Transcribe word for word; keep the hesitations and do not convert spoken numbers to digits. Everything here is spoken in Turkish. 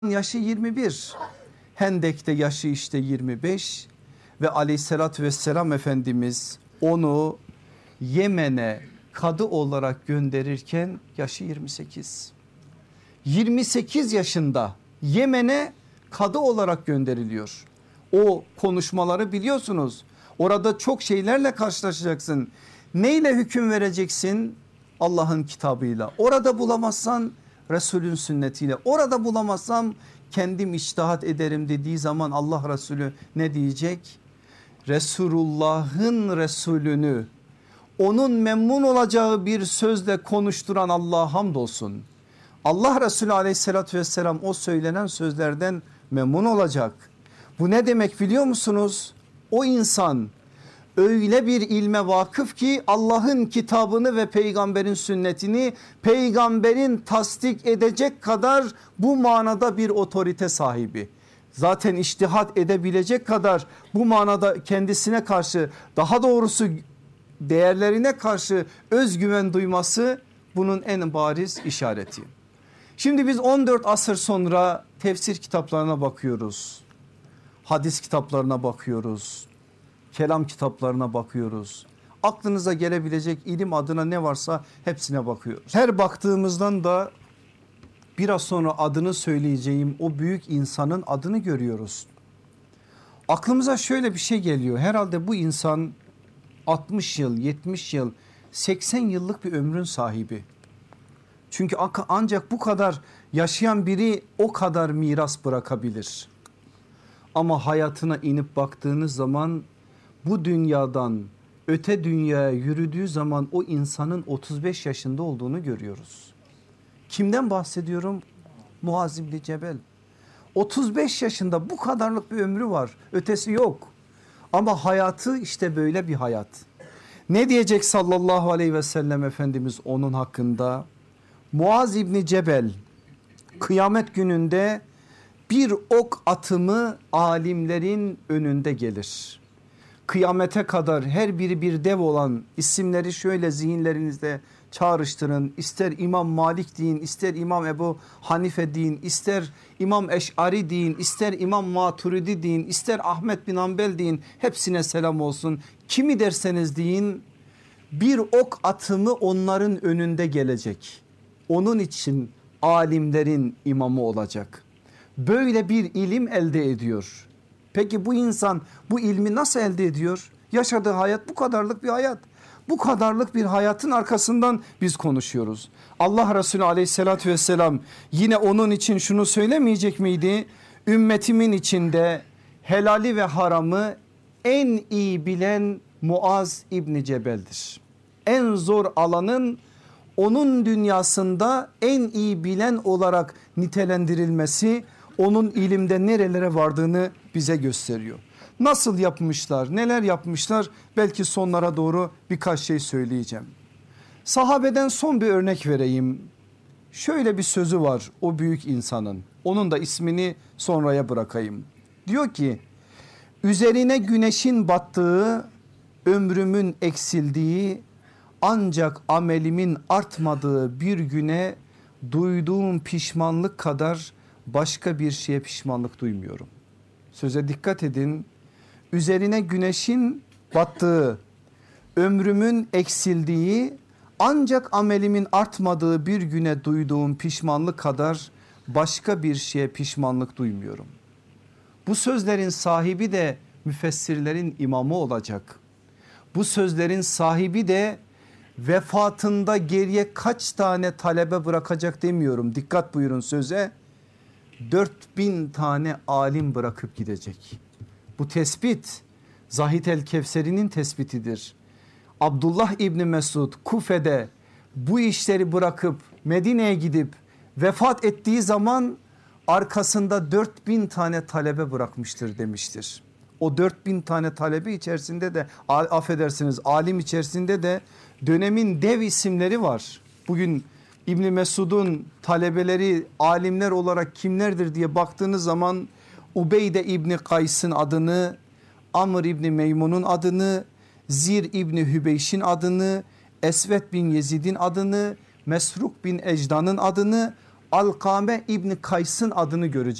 yaşı yirmi bir. Hendek'te yaşı işte yirmi beş ve aleyhissalatü vesselam Efendimiz onu Yemen'e kadı olarak gönderirken yaşı yirmi sekiz. yirmi sekiz yaşında Yemen'e kadı olarak gönderiliyor. O konuşmaları biliyorsunuz. Orada çok şeylerle karşılaşacaksın. Neyle hüküm vereceksin? Allah'ın kitabıyla. Orada bulamazsan Resulün sünnetiyle. Orada bulamazsam kendim içtihat ederim dediği zaman Allah Resulü ne diyecek? Resulullah'ın Resulünü onun memnun olacağı bir sözle konuşturan Allah'a hamdolsun. Allah Resulü aleyhissalatü vesselam o söylenen sözlerden memnun olacak. Bu ne demek biliyor musunuz? O insan öyle bir ilme vakıf ki Allah'ın kitabını ve peygamberin sünnetini peygamberin tasdik edecek kadar bu manada bir otorite sahibi. Zaten içtihat edebilecek kadar bu manada kendisine karşı, daha doğrusu değerlerine karşı özgüven duyması bunun en bariz işareti. Şimdi biz on dört asır sonra tefsir kitaplarına bakıyoruz. Hadis kitaplarına bakıyoruz. Kelam kitaplarına bakıyoruz. Aklınıza gelebilecek ilim adına ne varsa hepsine bakıyoruz. Her baktığımızdan da biraz sonra adını söyleyeceğim o büyük insanın adını görüyoruz. Aklımıza şöyle bir şey geliyor. Herhalde bu insan altmış yıl, yetmiş yıl, seksen yıllık bir ömrün sahibi. Çünkü ancak bu kadar yaşayan biri o kadar miras bırakabilir. Ama hayatına inip baktığınız zaman bu dünyadan öte dünyaya yürüdüğü zaman o insanın otuz beş yaşında olduğunu görüyoruz. Kimden bahsediyorum? Muaz İbni Cebel. otuz beş yaşında bu kadarlık bir ömrü var. Ötesi yok. Ama hayatı işte böyle bir hayat. Ne diyecek sallallahu aleyhi ve sellem Efendimiz onun hakkında? Muaz İbni Cebel kıyamet gününde bir ok atımı alimlerin önünde gelir. Kıyamete kadar her biri bir dev olan isimleri şöyle zihinlerinizde çağrıştırın. İster İmam Malik deyin, ister İmam Ebu Hanife deyin, ister İmam Eş'ari deyin, ister İmam Maturidi deyin, ister Ahmet bin Hanbel deyin, hepsine selam olsun. Kimi derseniz deyin, bir ok atımı onların önünde gelecek. Onun için alimlerin imamı olacak. Böyle bir ilim elde ediyor. Peki bu insan bu ilmi nasıl elde ediyor? Yaşadığı hayat bu kadarlık bir hayat. Bu kadarlık bir hayatın arkasından biz konuşuyoruz. Allah Resulü aleyhissalatü vesselam yine onun için şunu söylemeyecek miydi? Ümmetimin içinde helali ve haramı en iyi bilen Muaz İbni Cebel'dir. En zor alanın onun dünyasında en iyi bilen olarak nitelendirilmesi onun ilimde nerelere vardığını bize gösteriyor. Nasıl yapmışlar, neler yapmışlar, belki sonlara doğru birkaç şey söyleyeceğim. Sahabeden son bir örnek vereyim. Şöyle bir sözü var o büyük insanın. Onun da ismini sonraya bırakayım. Diyor ki, üzerine güneşin battığı, ömrümün eksildiği, ancak amelimin artmadığı bir güne duyduğum pişmanlık kadar başka bir şeye pişmanlık duymuyorum. Söze dikkat edin. Üzerine güneşin battığı, ömrümün eksildiği, ancak amelimin artmadığı bir güne duyduğum pişmanlık kadar başka bir şeye pişmanlık duymuyorum. Bu sözlerin sahibi de müfessirlerin imamı olacak. Bu sözlerin sahibi de vefatında geriye kaç tane talebe bırakacak demiyorum. Dikkat buyurun söze. dört bin tane alim bırakıp gidecek. Bu tespit Zahid el-Kevseri'nin tespitidir. Abdullah İbni Mesud Kufe'de bu işleri bırakıp Medine'ye gidip vefat ettiği zaman arkasında dört bin tane talebe bırakmıştır demiştir. O dört bin tane talebe içerisinde de affedersiniz alim içerisinde de dönemin dev isimleri var. Bugün İbni Mesud'un talebeleri alimler olarak kimlerdir diye baktığınız zaman Ubeyde İbni Kays'ın adını, Amr İbni Meymun'un adını, Zir İbni Hübeyş'in adını, Esvet bin Yezid'in adını, Mesruk bin Ecdan'ın adını, Alkame İbni Kays'ın adını göreceğiz.